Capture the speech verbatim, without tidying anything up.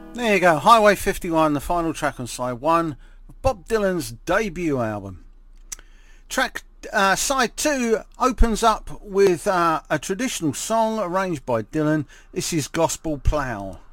There you go, Highway fifty-one, the final track on side one of Bob Dylan's debut album. Track uh, side two opens up with uh, a traditional song arranged by Dylan. This is Gospel Plough.